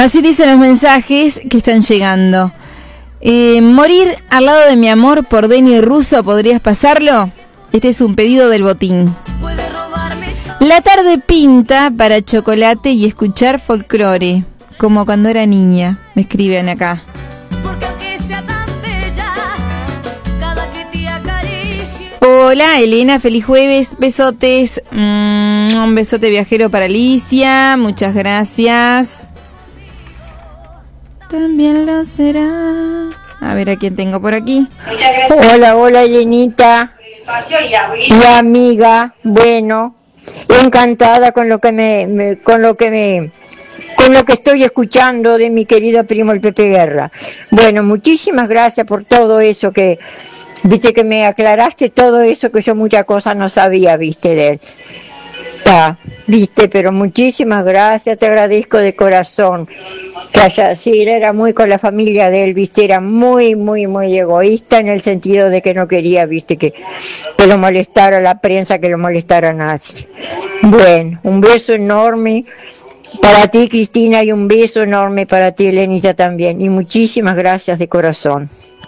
Así dicen los mensajes que están llegando. Morir al lado de mi amor por Denny Russo, ¿podrías pasarlo? Este es un pedido del botín. La tarde pinta para chocolate y escuchar folclore, como cuando era niña, me escriben acá. Hola Elena, feliz jueves, besotes, un besote viajero para Alicia, muchas gracias. También lo será. A ver a quién tengo por aquí. Hola Elenita y amiga, bueno, encantada con lo que estoy escuchando de mi querido primo el Pepe Guerra. Bueno, muchísimas gracias por todo eso que me aclaraste todo eso que yo muchas cosas no sabía, de él. Pero muchísimas gracias, te agradezco de corazón. Sí, él era muy con la familia de él, era muy, muy, muy egoísta en el sentido de que no quería, que lo molestara la prensa, que lo molestara a nadie. Bueno, un beso enorme para ti, Cristina, y un beso enorme para ti, Elenita, también. Y muchísimas gracias de corazón.